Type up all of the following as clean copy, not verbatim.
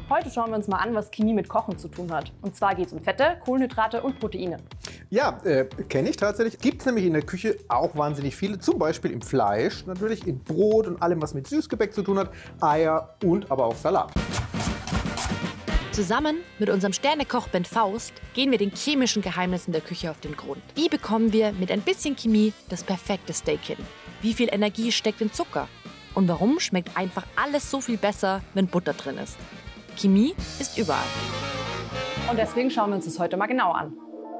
Heute schauen wir uns mal an, was Chemie mit Kochen zu tun hat. Und zwar geht es um Fette, Kohlenhydrate und Proteine. Ja, kenne ich tatsächlich. Gibt es nämlich in der Küche auch wahnsinnig viele. Zum Beispiel im Fleisch, natürlich in Brot und allem, was mit Süßgebäck zu tun hat. Eier und aber auch Salat. Zusammen mit unserem Sternekoch Ben Faust gehen wir den chemischen Geheimnissen der Küche auf den Grund. Wie bekommen wir mit ein bisschen Chemie das perfekte Steak hin? Wie viel Energie steckt in Zucker? Und warum schmeckt einfach alles so viel besser, wenn Butter drin ist? Chemie ist überall. Und deswegen schauen wir uns das heute mal genau an.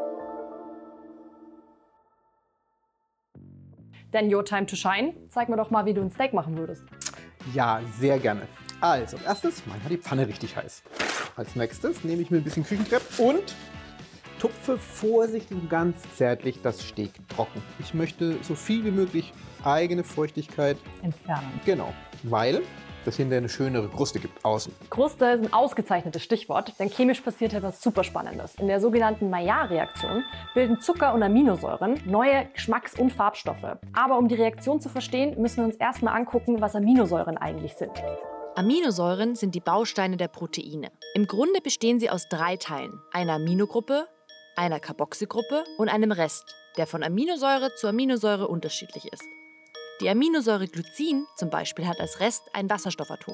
Denn Your Time to Shine, zeig mir doch mal, wie du ein Steak machen würdest. Ja, sehr gerne. Also, erstes mache ich mal die Pfanne richtig heiß. Als nächstes nehme ich mir ein bisschen Küchenkrepp und tupfe vorsichtig und ganz zärtlich das Steak trocken. Ich möchte so viel wie möglich eigene Feuchtigkeit Entfernen. Genau, weil das hinterher eine schönere Kruste gibt außen. Kruste ist ein ausgezeichnetes Stichwort, denn chemisch passiert etwas super Spannendes. In der sogenannten Maillard-Reaktion bilden Zucker und Aminosäuren neue Geschmacks- und Farbstoffe. Aber um die Reaktion zu verstehen, müssen wir uns erstmal angucken, was Aminosäuren eigentlich sind. Aminosäuren sind die Bausteine der Proteine. Im Grunde bestehen sie aus 3 Teilen: einer Aminogruppe, einer Carboxygruppe und einem Rest, der von Aminosäure zu Aminosäure unterschiedlich ist. Die Aminosäure Glycin zum Beispiel hat als Rest ein Wasserstoffatom.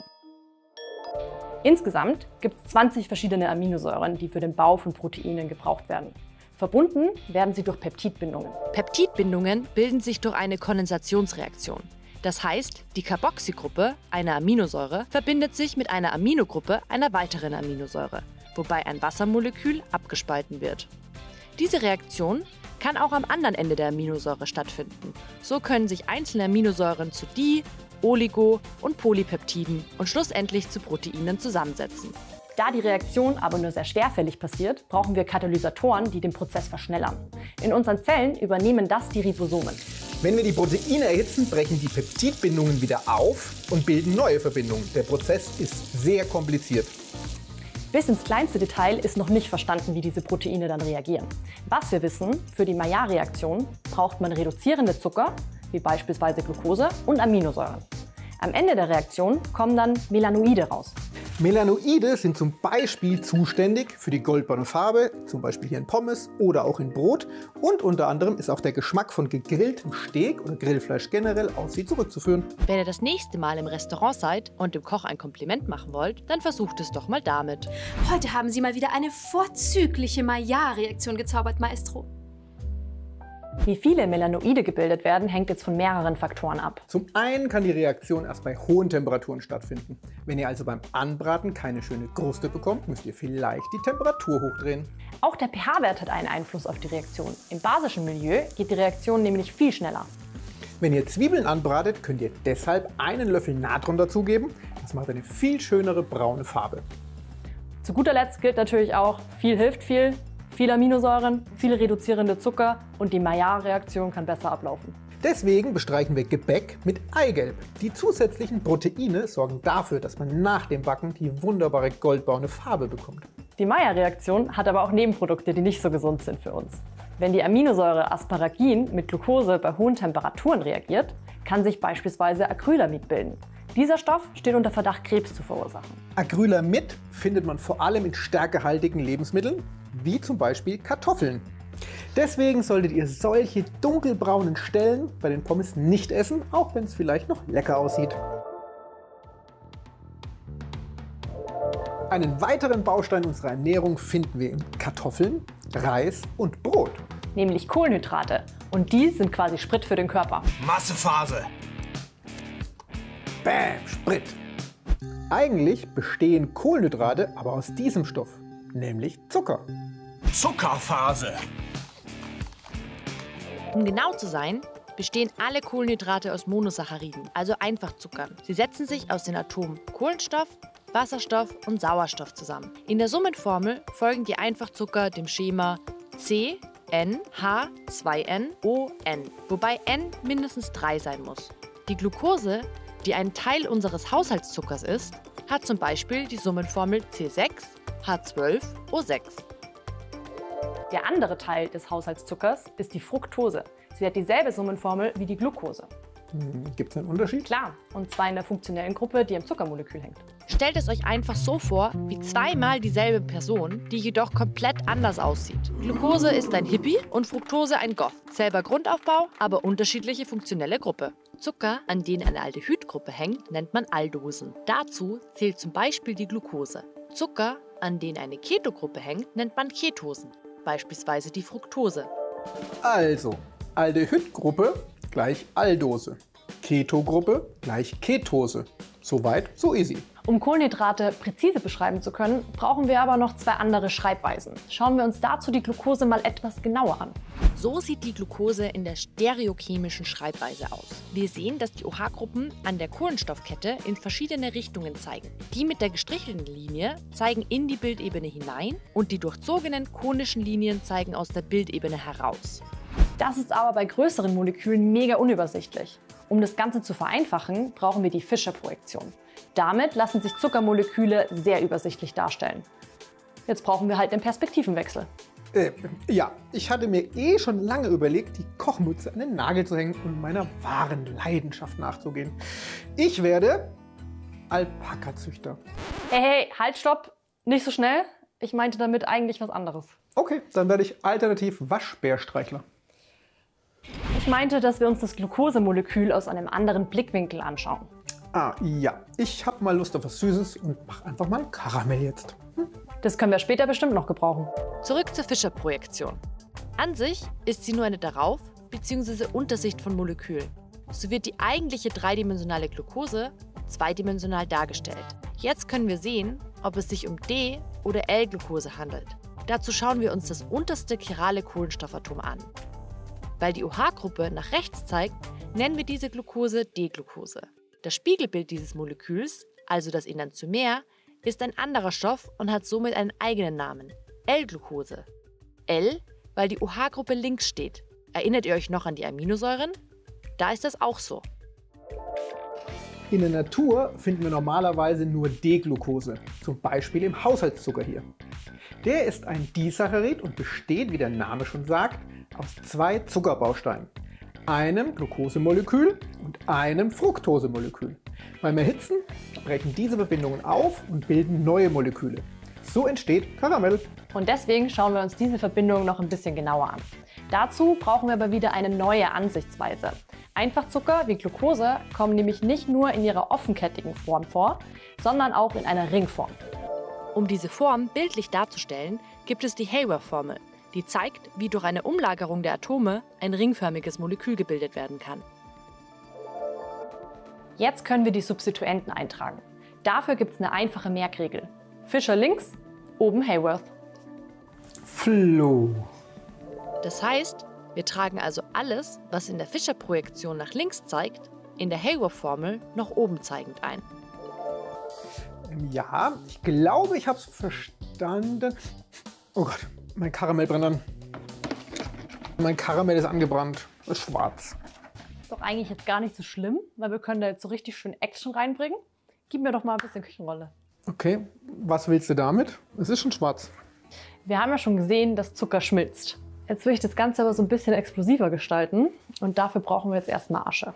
Insgesamt gibt es 20 verschiedene Aminosäuren, die für den Bau von Proteinen gebraucht werden. Verbunden werden sie durch Peptidbindungen. Peptidbindungen bilden sich durch eine Kondensationsreaktion. Das heißt, die Carboxygruppe einer Aminosäure verbindet sich mit einer Aminogruppe einer weiteren Aminosäure, wobei ein Wassermolekül abgespalten wird. Diese Reaktion kann auch am anderen Ende der Aminosäure stattfinden. So können sich einzelne Aminosäuren zu Di-, Oligo- und Polypeptiden und schlussendlich zu Proteinen zusammensetzen. Da die Reaktion aber nur sehr schwerfällig passiert, brauchen wir Katalysatoren, die den Prozess verschnellern. In unseren Zellen übernehmen das die Ribosomen. Wenn wir die Proteine erhitzen, brechen die Peptidbindungen wieder auf und bilden neue Verbindungen. Der Prozess ist sehr kompliziert. Bis ins kleinste Detail ist noch nicht verstanden, wie diese Proteine dann reagieren. Was wir wissen, für die Maillard-Reaktion braucht man reduzierende Zucker, wie beispielsweise Glucose, und Aminosäuren. Am Ende der Reaktion kommen dann Melanoide raus. Melanoide sind zum Beispiel zuständig für die goldbraune Farbe, zum Beispiel hier in Pommes oder auch in Brot. Und unter anderem ist auch der Geschmack von gegrilltem Steak oder Grillfleisch generell auf sie zurückzuführen. Wenn ihr das nächste Mal im Restaurant seid und dem Koch ein Kompliment machen wollt, dann versucht es doch mal damit. Heute haben Sie mal wieder eine vorzügliche Maillard-Reaktion gezaubert, Maestro. Wie viele Melanoide gebildet werden, hängt jetzt von mehreren Faktoren ab. Zum einen kann die Reaktion erst bei hohen Temperaturen stattfinden. Wenn ihr also beim Anbraten keine schöne Kruste bekommt, müsst ihr vielleicht die Temperatur hochdrehen. Auch der pH-Wert hat einen Einfluss auf die Reaktion. Im basischen Milieu geht die Reaktion nämlich viel schneller. Wenn ihr Zwiebeln anbratet, könnt ihr deshalb einen Löffel Natron dazugeben. Das macht eine viel schönere braune Farbe. Zu guter Letzt gilt natürlich auch, viel hilft viel. Viele Aminosäuren, viele reduzierende Zucker und die Maillard-Reaktion kann besser ablaufen. Deswegen bestreichen wir Gebäck mit Eigelb. Die zusätzlichen Proteine sorgen dafür, dass man nach dem Backen die wunderbare goldbraune Farbe bekommt. Die Maillard-Reaktion hat aber auch Nebenprodukte, die nicht so gesund sind für uns. Wenn die Aminosäure Asparagin mit Glucose bei hohen Temperaturen reagiert, kann sich beispielsweise Acrylamid bilden. Dieser Stoff steht unter Verdacht, Krebs zu verursachen. Acrylamid findet man vor allem in stärkehaltigen Lebensmitteln, wie zum Beispiel Kartoffeln. Deswegen solltet ihr solche dunkelbraunen Stellen bei den Pommes nicht essen, auch wenn es vielleicht noch lecker aussieht. Einen weiteren Baustein unserer Ernährung finden wir in Kartoffeln, Reis und Brot. Nämlich Kohlenhydrate. Und die sind quasi Sprit für den Körper. Massephase. Bäm, Sprit. Eigentlich bestehen Kohlenhydrate aber aus diesem Stoff, nämlich Zucker. Zuckerphase. Um genau zu sein, bestehen alle Kohlenhydrate aus Monosacchariden, also Einfachzuckern. Sie setzen sich aus den Atomen Kohlenstoff, Wasserstoff und Sauerstoff zusammen. In der Summenformel folgen die Einfachzucker dem Schema CNH2nON, wobei N mindestens 3 sein muss. Die Glucose, die ein Teil unseres Haushaltszuckers ist, hat zum Beispiel die Summenformel C6H12O6. Der andere Teil des Haushaltszuckers ist die Fructose. Sie hat dieselbe Summenformel wie die Glucose. Gibt es einen Unterschied? Klar, und zwar in der funktionellen Gruppe, die am Zuckermolekül hängt. Stellt es euch einfach so vor, wie zweimal dieselbe Person, die jedoch komplett anders aussieht. Glucose ist ein Hippie und Fructose ein Goth. Selber Grundaufbau, aber unterschiedliche funktionelle Gruppe. Zucker, an denen eine Aldehydgruppe hängt, nennt man Aldosen. Dazu zählt zum Beispiel die Glucose. Zucker, an denen eine Ketogruppe hängt, nennt man Ketosen. Beispielsweise die Fructose. Also, Aldehydgruppe gleich Aldose. Ketogruppe gleich Ketose. Soweit, so easy. Um Kohlenhydrate präzise beschreiben zu können, brauchen wir aber noch zwei andere Schreibweisen. Schauen wir uns dazu die Glucose mal etwas genauer an. So sieht die Glucose in der stereochemischen Schreibweise aus. Wir sehen, dass die OH-Gruppen an der Kohlenstoffkette in verschiedene Richtungen zeigen. Die mit der gestrichelten Linie zeigen in die Bildebene hinein und die durchzogenen konischen Linien zeigen aus der Bildebene heraus. Das ist aber bei größeren Molekülen mega unübersichtlich. Um das Ganze zu vereinfachen, brauchen wir die Fischer-Projektion. Damit lassen sich Zuckermoleküle sehr übersichtlich darstellen. Jetzt brauchen wir halt den Perspektivenwechsel. Ja, ich hatte mir schon lange überlegt, die Kochmütze an den Nagel zu hängen und meiner wahren Leidenschaft nachzugehen. Ich werde Alpakazüchter. Hey, halt, stopp! Nicht so schnell. Ich meinte damit eigentlich was anderes. Okay, dann werde ich alternativ Waschbärstreichler. Ich meinte, dass wir uns das Glukosemolekül aus einem anderen Blickwinkel anschauen. Ah, ja. Ich habe mal Lust auf was Süßes und mache einfach mal Karamell jetzt. Das können wir später bestimmt noch gebrauchen. Zurück zur Fischer-Projektion. An sich ist sie nur eine Darauf- bzw. Untersicht von Molekülen. So wird die eigentliche dreidimensionale Glucose zweidimensional dargestellt. Jetzt können wir sehen, ob es sich um D- oder L-Glucose handelt. Dazu schauen wir uns das unterste chirale Kohlenstoffatom an. Weil die OH-Gruppe nach rechts zeigt, nennen wir diese Glucose D-Glucose. Das Spiegelbild dieses Moleküls, also das Enantiomer, ist ein anderer Stoff und hat somit einen eigenen Namen, L-Glucose. L, weil die OH-Gruppe links steht. Erinnert ihr euch noch an die Aminosäuren? Da ist das auch so. In der Natur finden wir normalerweise nur D-Glucose, zum Beispiel im Haushaltszucker hier. Der ist ein Disaccharid und besteht, wie der Name schon sagt, aus zwei Zuckerbausteinen, einem Glucosemolekül und einem Fructosemolekül. Beim Erhitzen brechen diese Verbindungen auf und bilden neue Moleküle. So entsteht Karamell. Und deswegen schauen wir uns diese Verbindung noch ein bisschen genauer an. Dazu brauchen wir aber wieder eine neue Ansichtsweise. Einfachzucker wie Glucose kommen nämlich nicht nur in ihrer offenkettigen Form vor, sondern auch in einer Ringform. Um diese Form bildlich darzustellen, gibt es die Hayward-Formel, die zeigt, wie durch eine Umlagerung der Atome ein ringförmiges Molekül gebildet werden kann. Jetzt können wir die Substituenten eintragen. Dafür gibt es eine einfache Merkregel. Fischer links, oben Haworth. Flo. Das heißt, wir tragen also alles, was in der Fischer-Projektion nach links zeigt, in der Haworth-Formel nach oben zeigend ein. Ja, ich glaube, ich habe es verstanden. Oh Gott, mein Karamell brennt an. Mein Karamell ist angebrannt. Ist schwarz. Ist doch eigentlich jetzt gar nicht so schlimm, weil wir können da jetzt so richtig schön Action reinbringen. Gib mir doch mal ein bisschen Küchenrolle. Okay, was willst du damit? Es ist schon schwarz. Wir haben ja schon gesehen, dass Zucker schmilzt. Jetzt will ich das Ganze aber so ein bisschen explosiver gestalten und dafür brauchen wir jetzt erstmal Asche.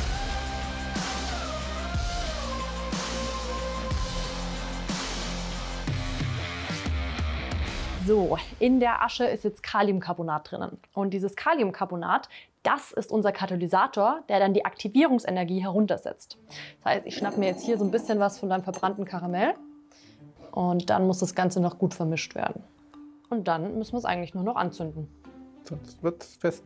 So, in der Asche ist jetzt Kaliumcarbonat drinnen. Und dieses Kaliumcarbonat, das ist unser Katalysator, der dann die Aktivierungsenergie heruntersetzt. Das heißt, ich schnappe mir jetzt hier so ein bisschen was von deinem verbrannten Karamell und dann muss das Ganze noch gut vermischt werden. Und dann müssen wir es eigentlich nur noch anzünden. Sonst wird es fest.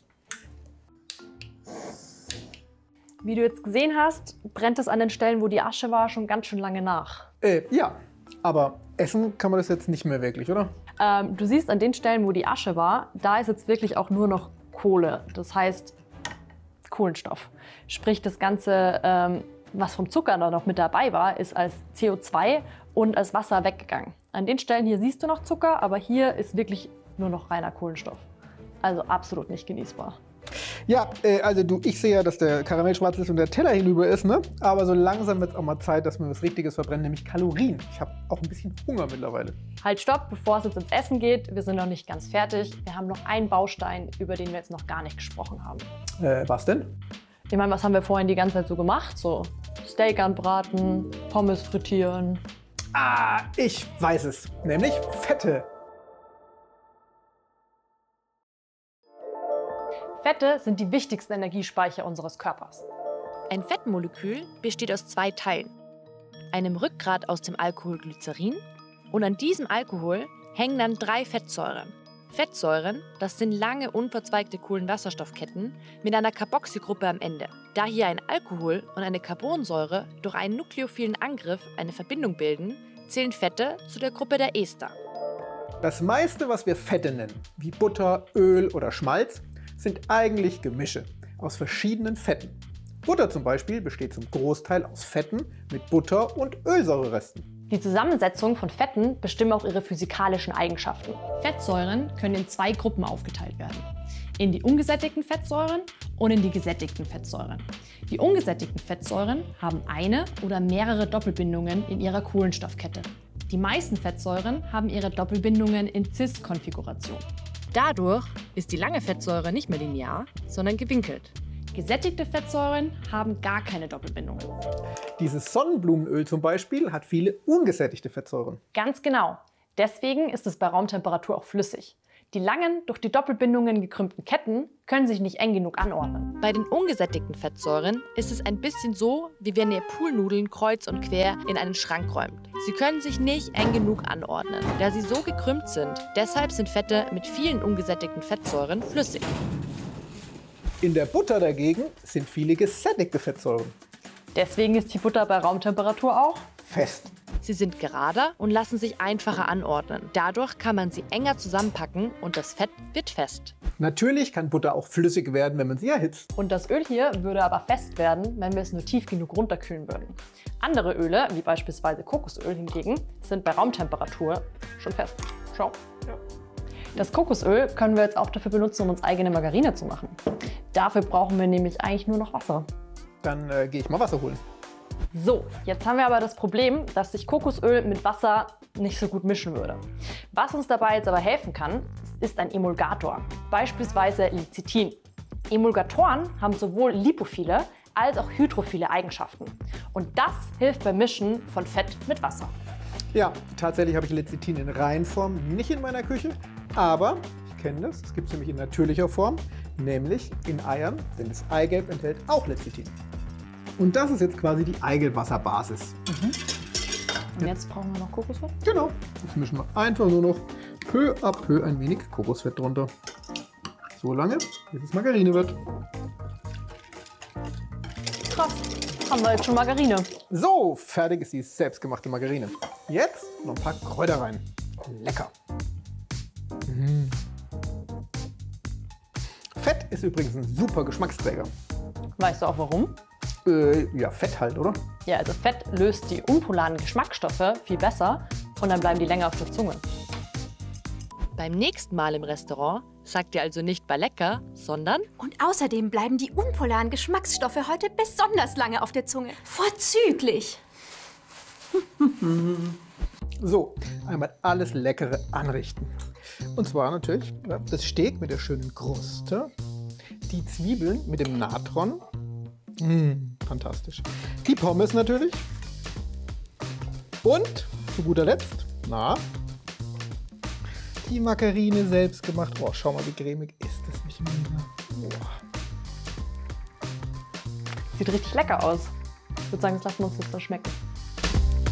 Wie du jetzt gesehen hast, brennt es an den Stellen, wo die Asche war, schon ganz schön lange nach. Ja, aber essen kann man das jetzt nicht mehr wirklich, oder? Du siehst an den Stellen, wo die Asche war, da ist jetzt wirklich auch nur noch Kohle. Das heißt Kohlenstoff. Sprich, das Ganze, was vom Zucker da noch mit dabei war, ist als CO2 und als Wasser weggegangen. An den Stellen hier siehst du noch Zucker, aber hier ist wirklich nur noch reiner Kohlenstoff. Also absolut nicht genießbar. Ja, also ich sehe ja, dass der Karamell schwarz ist und der Teller hinüber ist, ne? Aber so langsam wird es auch mal Zeit, dass wir was Richtiges verbrennen, nämlich Kalorien. Ich habe auch ein bisschen Hunger mittlerweile. Halt, stopp, bevor es jetzt ins Essen geht. Wir sind noch nicht ganz fertig. Wir haben noch einen Baustein, über den wir jetzt noch gar nicht gesprochen haben. Was denn? Ich meine, was haben wir vorhin die ganze Zeit so gemacht? So Steak anbraten, Pommes frittieren. Ah, ich weiß es. Nämlich Fette. Fette sind die wichtigsten Energiespeicher unseres Körpers. Ein Fettmolekül besteht aus 2 Teilen. Einem Rückgrat aus dem Alkohol Glycerin und an diesem Alkohol hängen dann 3 Fettsäuren. Fettsäuren, das sind lange unverzweigte Kohlenwasserstoffketten mit einer Carboxygruppe am Ende. Da hier ein Alkohol und eine Carbonsäure durch einen nukleophilen Angriff eine Verbindung bilden, zählen Fette zu der Gruppe der Ester. Das meiste, was wir Fette nennen, wie Butter, Öl oder Schmalz, sind eigentlich Gemische aus verschiedenen Fetten. Butter zum Beispiel besteht zum Großteil aus Fetten mit Butter- und Ölsäureresten. Die Zusammensetzung von Fetten bestimmt auch ihre physikalischen Eigenschaften. Fettsäuren können in 2 Gruppen aufgeteilt werden. In die ungesättigten Fettsäuren und in die gesättigten Fettsäuren. Die ungesättigten Fettsäuren haben eine oder mehrere Doppelbindungen in ihrer Kohlenstoffkette. Die meisten Fettsäuren haben ihre Doppelbindungen in Cis-Konfiguration. Dadurch ist die lange Fettsäure nicht mehr linear, sondern gewinkelt. Gesättigte Fettsäuren haben gar keine Doppelbindungen. Dieses Sonnenblumenöl zum Beispiel hat viele ungesättigte Fettsäuren. Ganz genau. Deswegen ist es bei Raumtemperatur auch flüssig. Die langen, durch die Doppelbindungen gekrümmten Ketten können sich nicht eng genug anordnen. Bei den ungesättigten Fettsäuren ist es ein bisschen so, wie wenn ihr Poolnudeln kreuz und quer in einen Schrank räumt. Sie können sich nicht eng genug anordnen, da sie so gekrümmt sind. Deshalb sind Fette mit vielen ungesättigten Fettsäuren flüssig. In der Butter dagegen sind viele gesättigte Fettsäuren. Deswegen ist die Butter bei Raumtemperatur auch Fest. Sie sind gerader und lassen sich einfacher anordnen. Dadurch kann man sie enger zusammenpacken und das Fett wird fest. Natürlich kann Butter auch flüssig werden, wenn man sie erhitzt. Und das Öl hier würde aber fest werden, wenn wir es nur tief genug runterkühlen würden. Andere Öle, wie beispielsweise Kokosöl hingegen, sind bei Raumtemperatur schon fest. Schau. Ja. Das Kokosöl können wir jetzt auch dafür benutzen, um uns eigene Margarine zu machen. Dafür brauchen wir nämlich eigentlich nur noch Wasser. Dann gehe ich mal Wasser holen. So, jetzt haben wir aber das Problem, dass sich Kokosöl mit Wasser nicht so gut mischen würde. Was uns dabei jetzt aber helfen kann, ist ein Emulgator, beispielsweise Lecithin. Emulgatoren haben sowohl lipophile als auch hydrophile Eigenschaften. Und das hilft beim Mischen von Fett mit Wasser. Ja, tatsächlich habe ich Lecithin in Reinform nicht in meiner Küche, aber ich kenne das. Es gibt es nämlich in natürlicher Form, nämlich in Eiern, denn das Eigelb enthält auch Lecithin. Und das ist jetzt quasi die Eigelbwasserbasis. Und jetzt brauchen wir noch Kokosfett? Genau. Jetzt mischen wir einfach nur noch peu à peu ein wenig Kokosfett drunter. So lange, bis es Margarine wird. Krass, haben wir jetzt schon Margarine. So, fertig ist die selbstgemachte Margarine. Jetzt noch ein paar Kräuter rein. Lecker. Fett ist übrigens ein super Geschmacksträger. Weißt du auch warum? Ja, Fett halt, oder? Ja, also Fett löst die unpolaren Geschmacksstoffe viel besser und dann bleiben die länger auf der Zunge. Beim nächsten Mal im Restaurant sagt ihr also nicht bei lecker, sondern Und außerdem bleiben die unpolaren Geschmacksstoffe heute besonders lange auf der Zunge. Vorzüglich! So, einmal alles Leckere anrichten. Und zwar natürlich das Steak mit der schönen Kruste, die Zwiebeln mit dem Natron. Fantastisch. Die Pommes natürlich. Und zu guter Letzt, die Margarine selbst gemacht. Oh, schau mal, wie cremig ist das nicht mehr. Sieht richtig lecker aus. Ich würde sagen, das lassen wir uns das dann schmecken.